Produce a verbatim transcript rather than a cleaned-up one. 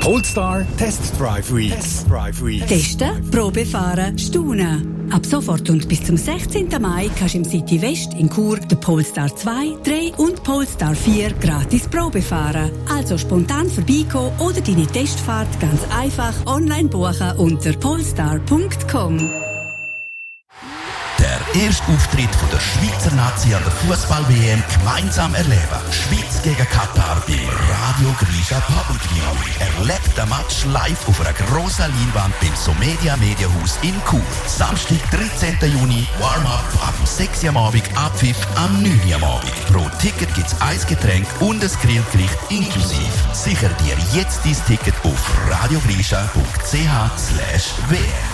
Polestar Test Drive Week. Test Drive Week. Testen, Probe fahren, staunen. Ab sofort und bis zum sechzehnten Mai kannst du im City West in Chur den Polestar zwei, drei und Polestar vier gratis Probe fahren. Also spontan vorbeikommen oder deine Testfahrt ganz einfach online buchen unter polestar punkt com. Der erste Auftritt von der Schweizer Nazi an der Fußball-W M gemeinsam erleben. Schweiz gegen Katar beim Radio Grisha Public View. Erlebt den Match live auf einer grossen Leinwand beim Somedia Mediahaus in Chur. Samstag, dreizehnten Juni, Warm-up ab sechs Uhr am Abend, Abpfiff am neun Uhr am Abend. Pro Ticket gibt's ein Getränk und ein Grillgericht inklusiv. Sicher dir jetzt dein Ticket auf radiogrisha punkt c h slash w m.